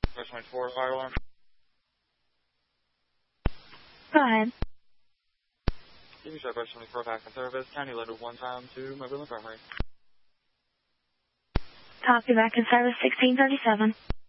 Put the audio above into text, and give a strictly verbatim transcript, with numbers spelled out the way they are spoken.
twenty-four, fire alarm. Go ahead. Give me Southwest twenty-four back in service. County loaded one time to Mobile Infirmary. Copy, back in service sixteen thirty-seven.